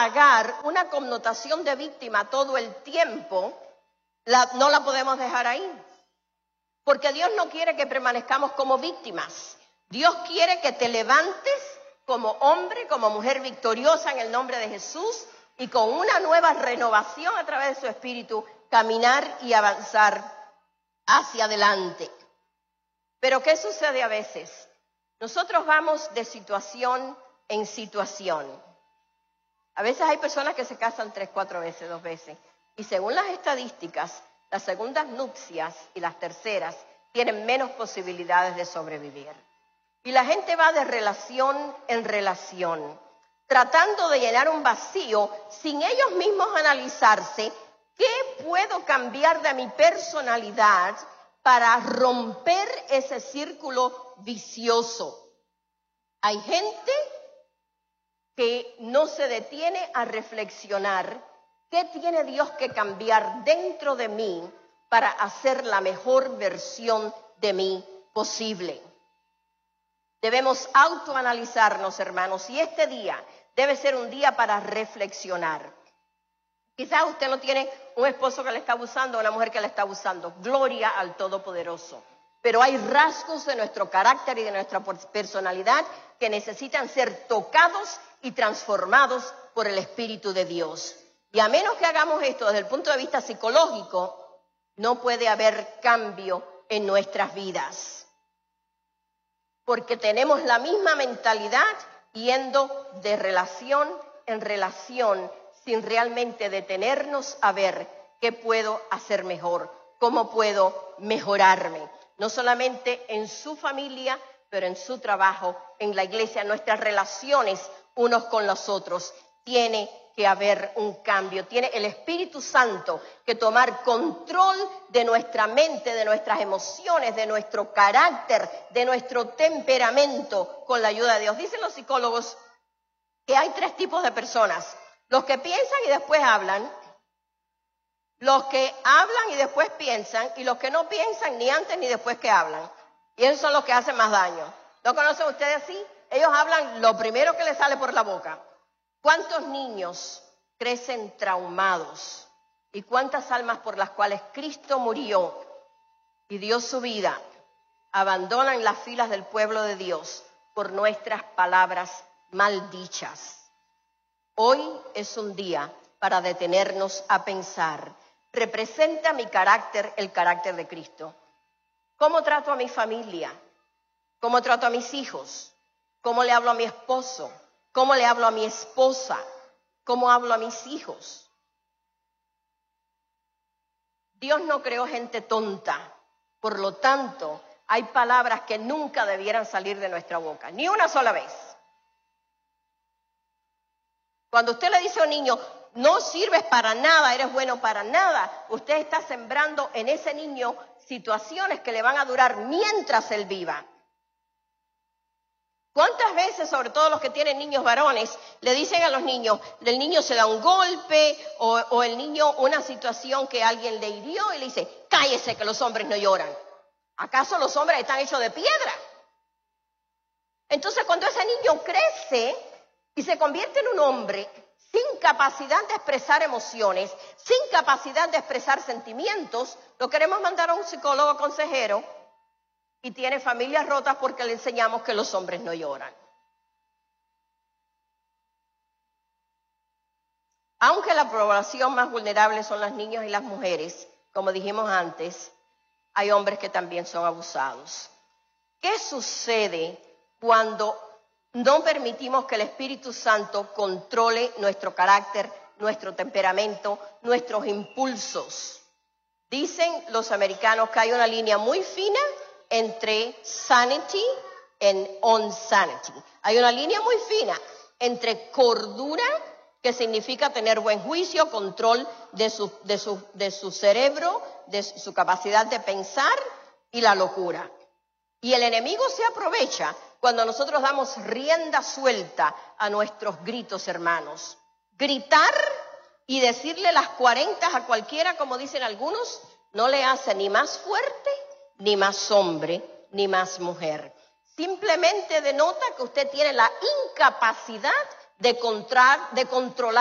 pagar una connotación de víctima todo el tiempo, no la podemos dejar ahí. Porque Dios no quiere que permanezcamos como víctimas. Dios quiere que te levantes como hombre, como mujer victoriosa en el nombre de Jesús y con una nueva renovación a través de su espíritu, caminar y avanzar hacia adelante. Pero ¿qué sucede a veces? Nosotros vamos de situación en situación. A veces hay personas que se casan 3, 4 veces, 2 veces. Y según las estadísticas, las segundas nupcias y las terceras tienen menos posibilidades de sobrevivir. Y la gente va de relación en relación, tratando de llenar un vacío sin ellos mismos analizarse qué puedo cambiar de mi personalidad para romper ese círculo vicioso. Hay gente que no se detiene a reflexionar qué tiene Dios que cambiar dentro de mí para hacer la mejor versión de mí posible. Debemos autoanalizarnos, hermanos, y este día debe ser un día para reflexionar. Quizás usted no tiene un esposo que le está abusando o una mujer que le está abusando. Gloria al Todopoderoso. Pero hay rasgos de nuestro carácter y de nuestra personalidad que necesitan ser tocados y transformados por el Espíritu de Dios. Y a menos que hagamos esto desde el punto de vista psicológico, no puede haber cambio en nuestras vidas. Porque tenemos la misma mentalidad yendo de relación en relación sin realmente detenernos a ver qué puedo hacer mejor, cómo puedo mejorarme. No solamente en su familia, pero en su trabajo, en la iglesia, nuestras relaciones unos con los otros. Tiene que haber un cambio. Tiene el Espíritu Santo que tomar control de nuestra mente, de nuestras emociones, de nuestro carácter, de nuestro temperamento con la ayuda de Dios. Dicen los psicólogos que hay 3 tipos de personas. Los que piensan y después hablan, los que hablan y después piensan, y los que no piensan ni antes ni después que hablan. Y esos son los que hacen más daño. ¿No conocen ustedes así? Ellos hablan lo primero que les sale por la boca. ¿Cuántos niños crecen traumados? ¿Y cuántas almas por las cuales Cristo murió y dio su vida abandonan las filas del pueblo de Dios por nuestras palabras maldichas? Hoy es un día para detenernos a pensar. ¿Representa mi carácter el carácter de Cristo? ¿Cómo trato a mi familia? ¿Cómo trato a mis hijos? ¿Cómo le hablo a mi esposo? ¿Cómo le hablo a mi esposa? ¿Cómo hablo a mis hijos? Dios no creó gente tonta. Por lo tanto, hay palabras que nunca debieran salir de nuestra boca, ni una sola vez. Cuando usted le dice a un niño, no sirves para nada, eres bueno para nada, usted está sembrando en ese niño situaciones que le van a durar mientras él viva. ¿Cuántas veces, sobre todo los que tienen niños varones, le dicen a los niños, el niño se da un golpe o el niño una situación que alguien le hirió y le dice, cállese que los hombres no lloran? ¿Acaso los hombres están hechos de piedra? Entonces cuando ese niño crece y se convierte en un hombre sin capacidad de expresar emociones, sin capacidad de expresar sentimientos, lo queremos mandar a un psicólogo consejero y tiene familias rotas porque le enseñamos que los hombres no lloran. Aunque la población más vulnerable son los niños y las mujeres, como dijimos antes, hay hombres que también son abusados. ¿Qué sucede cuando no permitimos que el Espíritu Santo controle nuestro carácter, nuestro temperamento, nuestros impulsos? Dicen los americanos que hay una línea muy fina entre sanity and insanity. Hay una línea muy fina entre cordura, que significa tener buen juicio, control de su cerebro, de su capacidad de pensar, y la locura. Y el enemigo se aprovecha cuando nosotros damos rienda suelta a nuestros gritos, hermanos. Gritar y decirle las 40 a cualquiera, como dicen algunos, no le hace ni más fuerte, ni más hombre, ni más mujer. Simplemente denota que usted tiene la incapacidad de controlar